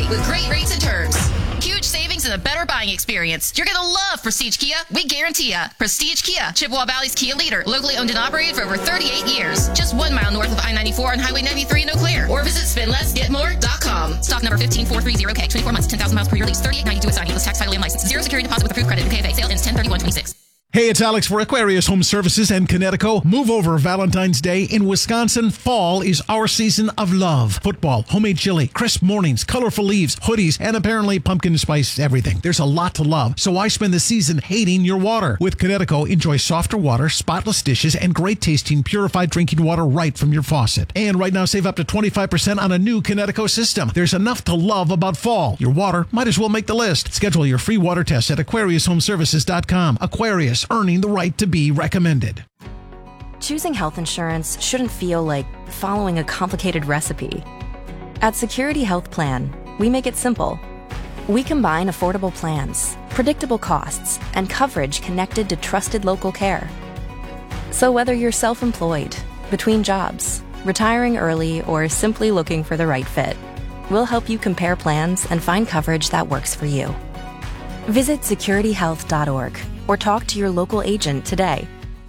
with great rates and terms. Huge savings and a better buying experience. You're going to love Prestige Kia. We guarantee ya. Prestige Kia, Chippewa Valley's Kia leader. Locally owned and operated for over 38 years. Just 1 mile north of I-94 on Highway 93 in Eau Claire. Or visit spendlessgetmore.com. Stock number 15430K. 24 months, 10,000 miles per year lease. 3892 at signing. Plus tax, title, and license. Zero security deposit with approved credit and KFA. Sale ends 10/31/26. Hey, it's Alex for Aquarius Home Services and Connecticut. Move over Valentine's Day. In Wisconsin, fall is our season of love. Football, homemade chili, crisp mornings, colorful leaves, hoodies, and apparently pumpkin spice everything. There's a lot to love, so I spend the season hating your water. With Connecticut, enjoy softer water, spotless dishes, and great tasting purified drinking water right from your faucet. And right now, save up to 25% on a new Connecticut system. There's enough to love about fall. Your water might as well make the list. Schedule your free water test at AquariusHomeservices.com. Aquarius, earning the right to be recommended. Choosing health insurance shouldn't feel like following a complicated recipe. At Security Health Plan, we make it simple. We combine affordable plans, predictable costs, and coverage connected to trusted local care. So whether you're self-employed, between jobs, retiring early, or simply looking for the right fit, we'll help you compare plans and find coverage that works for you. Visit securityhealth.org or talk to your local agent today.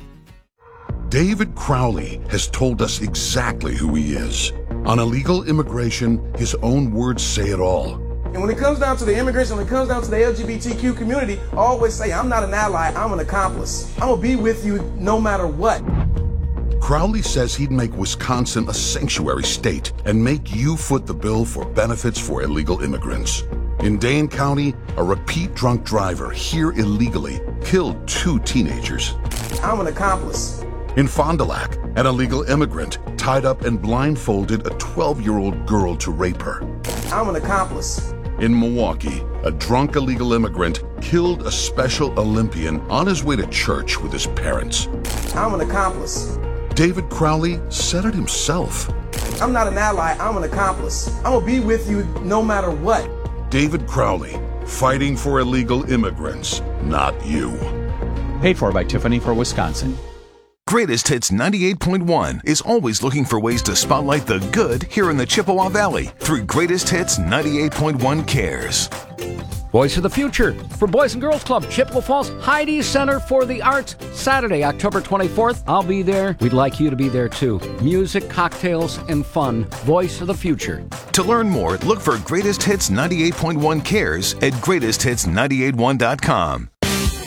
David Crowley has told us exactly who he is. On illegal immigration, his own words say it all. And when it comes down to the immigration, when it comes down to the LGBTQ community, I always say, I'm not an ally, I'm an accomplice. I'm gonna be with you no matter what. Crowley says he'd make Wisconsin a sanctuary state and make you foot the bill for benefits for illegal immigrants. In Dane County, a repeat drunk driver here illegally killed 2 teenagers. I'm an accomplice. In Fond du Lac, an illegal immigrant tied up and blindfolded a 12-year-old girl to rape her. I'm an accomplice. In Milwaukee, a drunk illegal immigrant killed a Special Olympian on his way to church with his parents. I'm an accomplice. David Crowley said it himself. I'm not an ally, I'm an accomplice. I'm gonna be with you no matter what. David Crowley, fighting for illegal immigrants, not you. Paid for by Tiffany for Wisconsin. Greatest Hits 98.1 is always looking for ways to spotlight the good here in the Chippewa Valley through Greatest Hits 98.1 Cares. Voice of the Future for Boys and Girls Club, Chippewa Falls Heidi Center for the Arts, Saturday, October 24th. I'll be there. We'd like you to be there too. Music, cocktails, and fun. Voice of the Future. To learn more, look for Greatest Hits 98.1 Cares at greatesthits981.com.